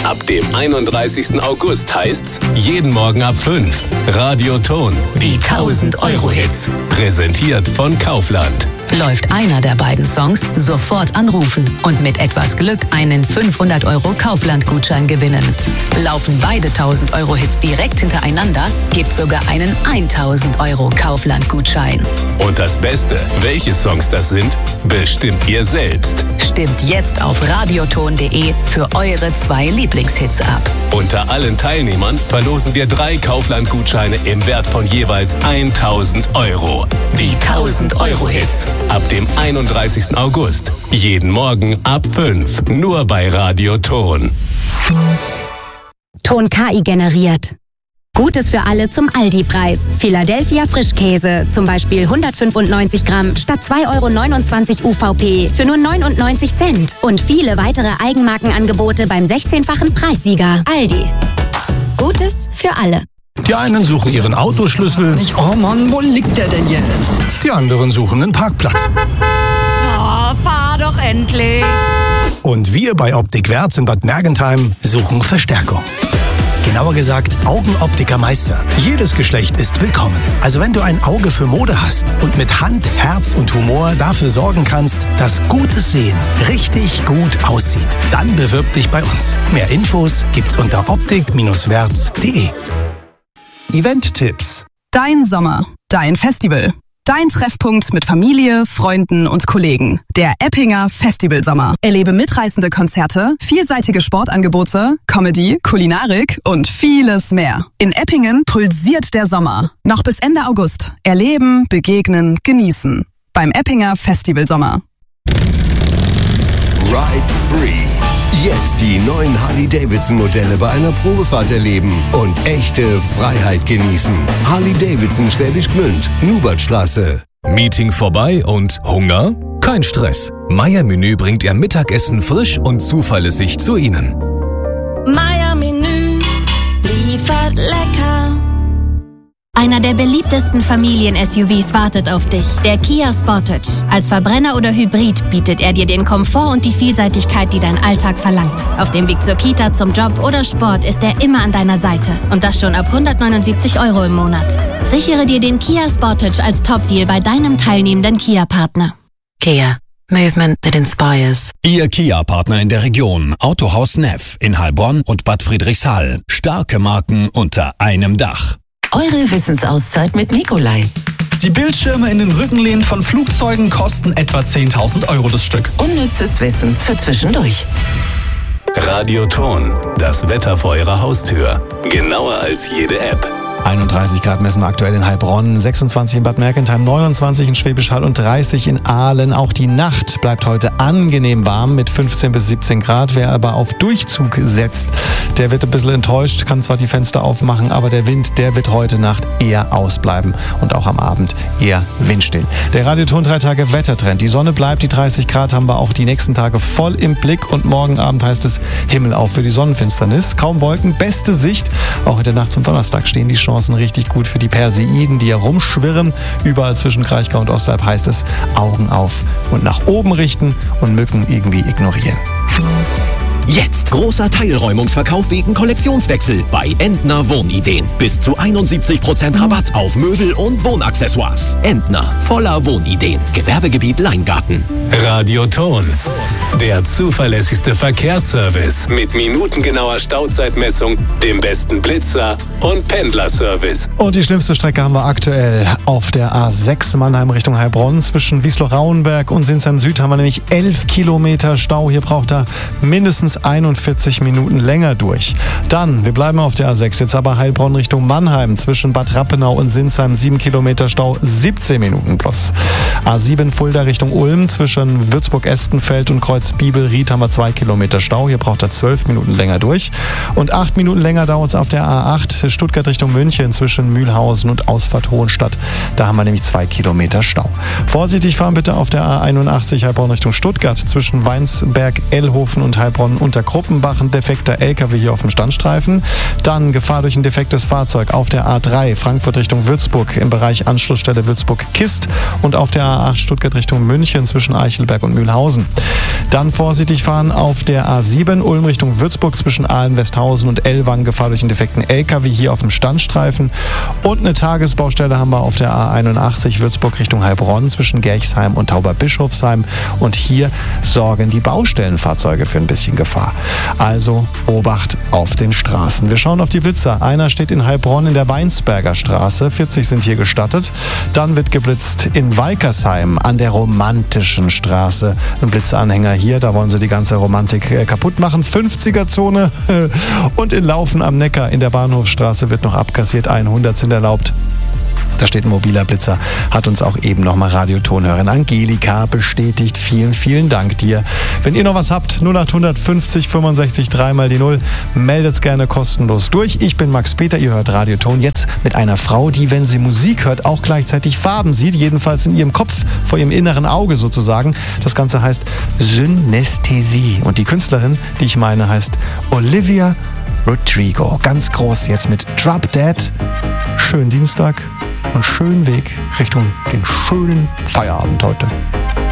Ab dem 31. August heißt's, jeden Morgen ab 5. Radio Ton, die 1000-Euro-Hits. Präsentiert von Kaufland. Läuft einer der beiden Songs, sofort anrufen und mit etwas Glück einen 500-Euro Kaufland-Gutschein gewinnen. Laufen beide 1000-Euro-Hits direkt hintereinander, gibt's sogar einen 1000-Euro Kaufland-Gutschein. Und das Beste, welche Songs das sind, bestimmt ihr selbst. Stimmt jetzt auf radioton.de für eure 2 Lieblingshits ab. Unter allen Teilnehmern verlosen wir 3 Kaufland-Gutscheine im Wert von jeweils 1000 Euro. Die 1000-Euro-Hits. Ab dem 31. August. Jeden Morgen ab 5. Nur bei Radio Ton. Ton KI generiert. Gutes für alle zum Aldi-Preis. Philadelphia Frischkäse, zum Beispiel 195 Gramm statt 2,29 € UVP für nur 99 Cent. Und viele weitere Eigenmarkenangebote beim 16-fachen Preissieger. Aldi. Gutes für alle. Die einen suchen ihren Autoschlüssel. Oh Mann, wo liegt der denn jetzt? Die anderen suchen einen Parkplatz. Oh, fahr doch endlich. Und wir bei Optik Werz in Bad Mergentheim suchen Verstärkung. Genauer gesagt, Augenoptikermeister. Jedes Geschlecht ist willkommen. Also wenn du ein Auge für Mode hast und mit Hand, Herz und Humor dafür sorgen kannst, dass gutes Sehen richtig gut aussieht, dann bewirb dich bei uns. Mehr Infos gibt's unter optik-werz.de. Event-Tipps. Dein Sommer, dein Festival. Dein Treffpunkt mit Familie, Freunden und Kollegen. Der Eppinger Festivalsommer. Erlebe mitreißende Konzerte, vielseitige Sportangebote, Comedy, Kulinarik und vieles mehr. In Eppingen pulsiert der Sommer. Noch bis Ende August. Erleben, begegnen, genießen. Beim Eppinger Festivalsommer. Ride Free. Jetzt die neuen Harley-Davidson-Modelle bei einer Probefahrt erleben und echte Freiheit genießen. Harley-Davidson Schwäbisch Gmünd, Nubertstraße. Meeting vorbei und Hunger? Kein Stress. Meier Menü bringt Ihr Mittagessen frisch und zuverlässig zu Ihnen. Meier Menü liefert lecker. Einer der beliebtesten Familien-SUVs wartet auf dich. Der Kia Sportage. Als Verbrenner oder Hybrid bietet er dir den Komfort und die Vielseitigkeit, die dein Alltag verlangt. Auf dem Weg zur Kita, zum Job oder Sport ist er immer an deiner Seite. Und das schon ab 179 € im Monat. Sichere dir den Kia Sportage als Top-Deal bei deinem teilnehmenden Kia-Partner. Kia. Movement that inspires. Ihr Kia-Partner in der Region. Autohaus Neff in Heilbronn und Bad Friedrichshall. Starke Marken unter einem Dach. Eure Wissensauszeit mit Nikolai. Die Bildschirme in den Rückenlehnen von Flugzeugen kosten etwa 10.000 € das Stück. Unnützes Wissen für zwischendurch. Radio Ton, das Wetter vor Ihrer Haustür. Genauer als jede App. 31 Grad messen wir aktuell in Heilbronn, 26 in Bad Mergentheim, 29 in Schwäbisch Hall und 30 in Aalen. Auch die Nacht bleibt heute angenehm warm mit 15 bis 17 Grad. Wer aber auf Durchzug setzt, der wird ein bisschen enttäuscht, kann zwar die Fenster aufmachen, aber der Wind, der wird heute Nacht eher ausbleiben und auch am Abend eher windstill. Der Radioton 3 Tage Wettertrend. Die Sonne bleibt, die 30 Grad haben wir auch die nächsten Tage voll im Blick und morgen Abend heißt es Himmel auf für die Sonnenfinsternis. Kaum Wolken, beste Sicht. Auch in der Nacht zum Donnerstag stehen die Chancen richtig gut für die Perseiden, die herumschwirren. Überall zwischen Kraichgau und Ostalb heißt es Augen auf und nach oben richten und Mücken irgendwie ignorieren. Jetzt großer Teilräumungsverkauf wegen Kollektionswechsel bei Entner Wohnideen. Bis zu 71% Rabatt auf Möbel und Wohnaccessoires. Entner, voller Wohnideen. Gewerbegebiet Leingarten. Radio Ton, der zuverlässigste Verkehrsservice mit minutengenauer Stauzeitmessung, dem besten Blitzer und Pendlerservice. Und die schlimmste Strecke haben wir aktuell auf der A6 Mannheim Richtung Heilbronn. Zwischen Wiesloch-Rauenberg und Sinsheim Süd haben wir nämlich 11 Kilometer Stau. Hier braucht er mindestens 41 Minuten länger durch. Dann, wir bleiben auf der A6, jetzt aber Heilbronn Richtung Mannheim. Zwischen Bad Rappenau und Sinsheim 7 Kilometer Stau, 17 Minuten plus. A7 Fulda Richtung Ulm. Zwischen Würzburg-Estenfeld und Kreuz-Bibel-Ried haben wir 2 Kilometer Stau. Hier braucht er 12 Minuten länger durch. Und 8 Minuten länger dauert es auf der A8 Stuttgart Richtung München zwischen Mühlhausen und Ausfahrt Hohenstadt. Da haben wir nämlich 2 Kilometer Stau. Vorsichtig fahren bitte auf der A81 Heilbronn Richtung Stuttgart zwischen Weinsberg, Ellhofen und Heilbronn Unterkrupp. Kuppenbach ein defekter LKW hier auf dem Standstreifen. Dann Gefahr durch ein defektes Fahrzeug auf der A3 Frankfurt Richtung Würzburg im Bereich Anschlussstelle Würzburg-Kist und auf der A8 Stuttgart Richtung München zwischen Eichelberg und Mühlhausen. Dann vorsichtig fahren auf der A7 Ulm Richtung Würzburg zwischen Ahlen-Westhausen und Ellwangen. Gefahr durch einen defekten LKW hier auf dem Standstreifen. Und eine Tagesbaustelle haben wir auf der A81 Würzburg Richtung Heilbronn zwischen Gerchsheim und Tauberbischofsheim. Und hier sorgen die Baustellenfahrzeuge für ein bisschen Gefahr. Also Obacht auf den Straßen. Wir schauen auf die Blitzer. Einer steht in Heilbronn in der Weinsberger Straße. 40 sind hier gestattet. Dann wird geblitzt in Weikersheim an der Romantischen Straße. Ein Blitzeranhänger hier, da wollen sie die ganze Romantik kaputt machen. 50er-Zone. Und in Laufen am Neckar in der Bahnhofsstraße wird noch abkassiert. 100 sind erlaubt. Da steht ein mobiler Blitzer, hat uns auch eben nochmal Radiotonhörerin Angelika bestätigt. Vielen, vielen Dank dir. Wenn ihr noch was habt, 0800 50 65 3 mal die 0, meldet's gerne kostenlos durch. Ich bin Max Peter, ihr hört Radioton jetzt mit einer Frau, die, wenn sie Musik hört, auch gleichzeitig Farben sieht, jedenfalls in ihrem Kopf, vor ihrem inneren Auge sozusagen. Das Ganze heißt Synästhesie und die Künstlerin, die ich meine, heißt Olivia Rodrigo. Ganz groß jetzt mit Drop Dead. Schönen Dienstag und schönen Weg Richtung den schönen Feierabend heute.